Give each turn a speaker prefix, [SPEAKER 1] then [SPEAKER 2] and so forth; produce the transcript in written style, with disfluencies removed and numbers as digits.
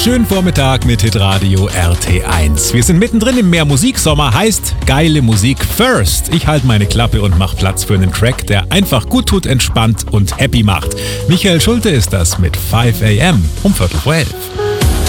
[SPEAKER 1] Schönen Vormittag mit Hitradio RT1. Wir sind mittendrin im Mehr Musiksommer, heißt geile Musik first. Ich halte meine Klappe und mache Platz für einen Track, der einfach gut tut, entspannt und happy macht. Michael Schulte ist das mit 5 AM um 11:15.